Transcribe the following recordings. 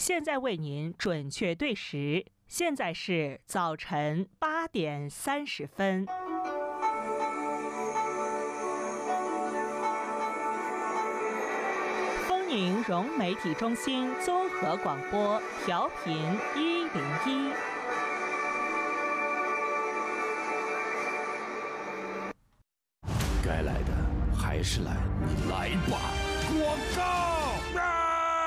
现在为您准确对时，现在是早晨8点30分。丰宁融媒体中心综合广播，调频101。 该来的还是来，你来吧！广告啊！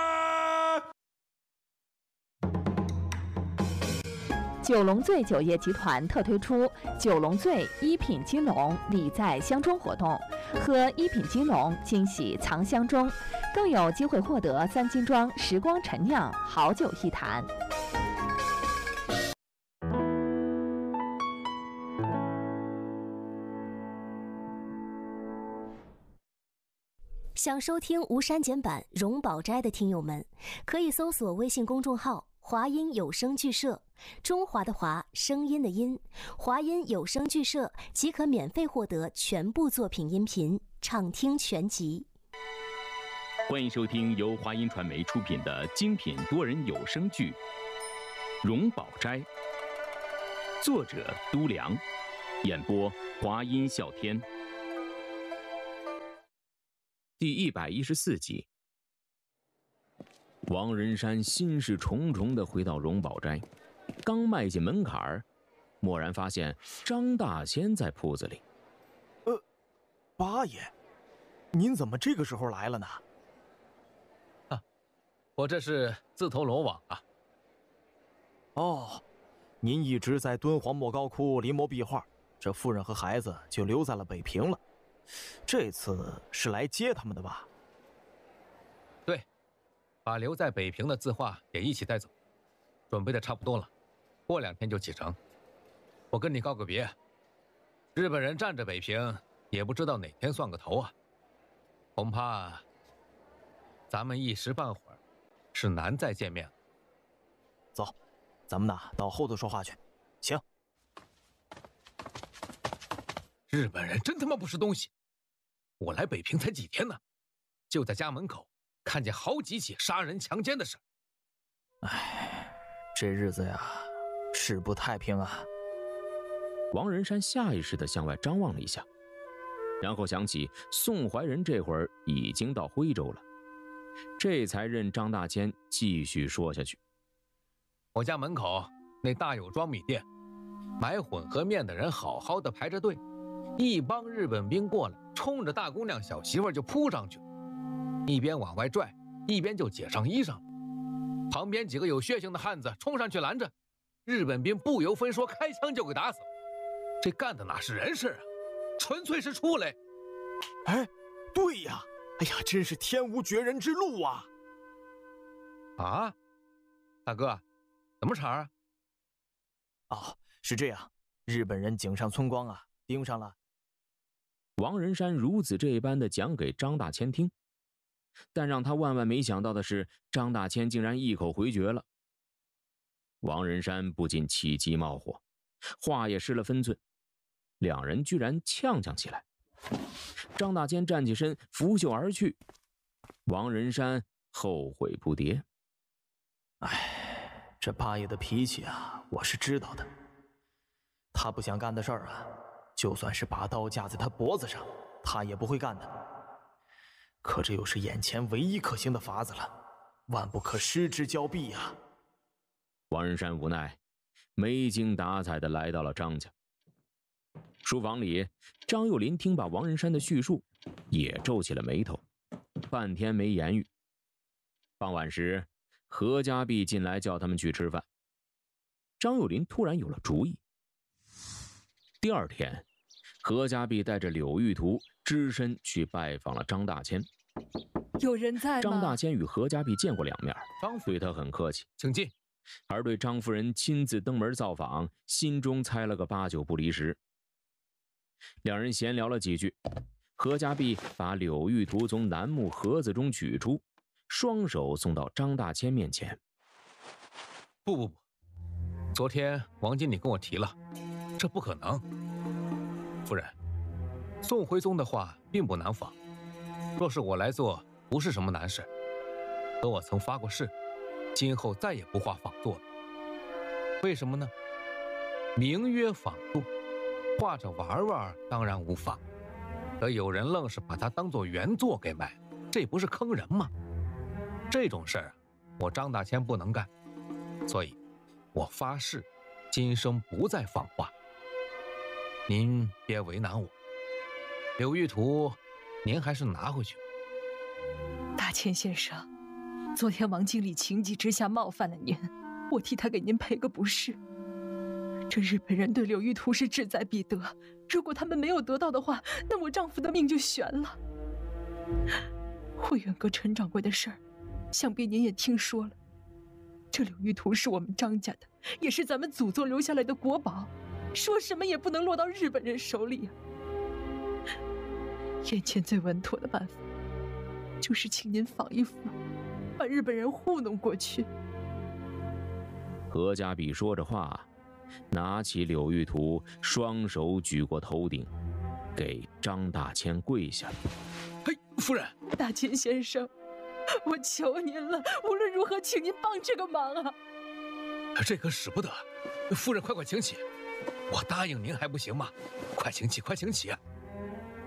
九龙醉酒业集团特推出九龙醉一品金龙礼在箱中活动，喝一品金龙惊喜藏箱中，更有机会获得3斤装时光陈酿好酒一坛。 想收听无删减版《荣宝斋》的听友们，可以搜索微信公众号“华音有声剧社”，中华的华，声音的音，华音有声剧社即可免费获得全部作品音频，畅听全集。 欢迎收听由华音传媒出品的精品多人有声剧《荣宝斋》，作者都良，演播华音笑天。第114集。王仁山心事重重地回到荣宝斋，刚迈进门槛儿，蓦然发现张大千在铺子里。 八爷，您怎么这个时候来了呢？ 我这是自投罗网啊。 哦，您一直在敦煌莫高窟临摹壁画，这夫人和孩子就留在了北平了。这次是来接他们的吧？ 对，把留在北平的字画也一起带走，准备的差不多了，过2天就启程。我跟你告个别，日本人占着北平，也不知道哪天算个头啊，恐怕咱们一时半会儿是难再见面了。 走，咱们到后头说话去，请。 日本人真他妈不是东西！我来北平才几天呢，就在家门口看见好几起杀人强奸的事。 唉，这日子呀，是不太平啊。 王仁山下意识地向外张望了一下，然后想起宋怀仁这会儿已经到徽州了，这才任张大千继续说下去。 我家门口那大有庄米店，买混合面的人好好的排着队，一帮日本兵过来，冲着大姑娘小媳妇就扑上去，一边往外拽，一边就解上衣裳。旁边几个有血性的汉子冲上去拦着，日本兵不由分说开枪就给打死了。这干的哪是人事啊，纯粹是畜类！ 哎，对呀，哎呀，真是天无绝人之路啊！ 啊，大哥，怎么茬啊？ 哦，是这样，日本人井上村光啊，盯上了。 王仁山如此这般的讲给张大千听，但让他万万没想到的是，张大千竟然一口回绝了。王仁山不禁气急冒火，话也失了分寸，两人居然呛起来。张大千站起身，拂袖而去。王仁山后悔不迭。 哎，这八爷的脾气啊，我是知道的。他不想干的事儿啊，就算是把刀架在他脖子上，他也不会干的。可这又是眼前唯一可行的法子了，万不可失之交臂啊！ 王仁山无奈，没精打采地来到了张家。书房里，张幼林听罢王仁山的叙述，也皱起了眉头，半天没言语。傍晚时，何家碧进来叫他们去吃饭。张幼林突然有了主意。第2天，何家碧带着柳玉图只身去拜访了张大千。 有人在吗？ 张大千与何家碧见过2面，对他很客气， 请进。 而对张夫人亲自登门造访，心中猜了个8、9不离10。两人闲聊了几句，何家碧把柳玉图从楠木盒子中取出，双手送到张大千面前。 不，昨天王经理跟我提了，这不可能。夫人，宋徽宗的话并不难仿，若是我来做，不是什么难事。可我曾发过誓， 今后再也不画仿作了。为什么呢？名曰仿作，画着玩玩当然无妨，可有人愣是把它当作原作给卖，这不是坑人吗？这种事儿我张大千不能干，所以我发誓，今生不再仿画。您别为难我，柳玉图，您还是拿回去。 大千先生，昨天王经理情急之下冒犯了您，我替他给您赔个不是。这日本人对柳玉图是志在必得，如果他们没有得到的话，那我丈夫的命就悬了。慧远阁陈掌柜的事儿，想必您也听说了。这柳玉图是我们张家的，也是咱们祖宗留下来的国宝，说什么也不能落到日本人手里啊。眼前最稳妥的办法，就是请您仿一幅，把日本人糊弄过去。 何家比说着话，拿起柳玉图，双手举过头顶，给张大千跪下了。 嘿，夫人！ 大千先生，我求您了，无论如何，请您帮这个忙啊！ 这可使不得，夫人快请起！我答应您还不行吗？快请起，快请起！